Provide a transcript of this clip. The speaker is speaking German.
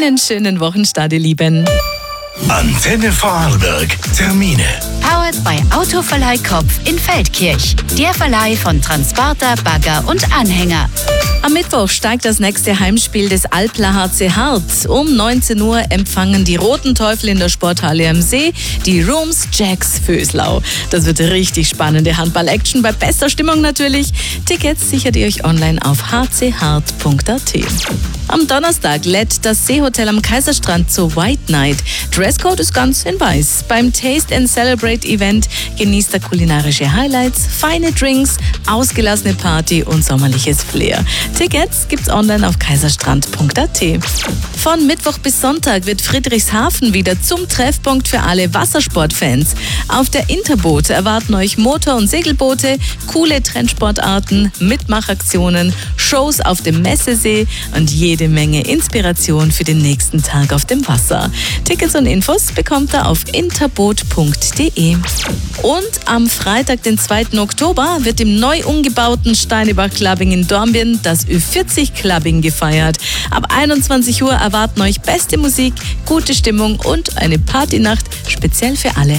Einen schönen Wochenstart, ihr Lieben. Antenne Vorarlberg. Termine. Powered by Autoverleih Kopf in Feldkirch. Der Verleih von Transporter, Bagger und Anhänger. Am Mittwoch steigt das nächste Heimspiel des Alpler HC Hart. Um 19 Uhr empfangen die Roten Teufel in der Sporthalle am See die Rooms Jacks Vöslau. Das wird richtig spannende Handball-Action bei bester Stimmung natürlich. Tickets sichert ihr euch online auf hchart.at. Am Donnerstag lädt das Seehotel am Kaiserstrand zur White Night. Dresscode ist ganz in weiß. Beim Taste and Celebrate Event genießt er kulinarische Highlights, feine Drinks, ausgelassene Party und sommerliches Flair. Tickets gibt's online auf kaiserstrand.at. Von Mittwoch bis Sonntag wird Friedrichshafen wieder zum Treffpunkt für alle Wassersportfans. Auf der Interboot erwarten euch Motor- und Segelboote, coole Trendsportarten, Mitmachaktionen, Shows auf dem Messesee und jede Menge Inspiration für den nächsten Tag auf dem Wasser. Tickets und Infos bekommt ihr auf interboot.de. Und am Freitag, den 2. Oktober, wird im neu umgebauten Steinebach-Clubbing in Dornbirn das Ü40-Clubbing gefeiert. Ab 21 Uhr erwarten euch beste Musik, gute Stimmung und eine Partynacht speziell für alle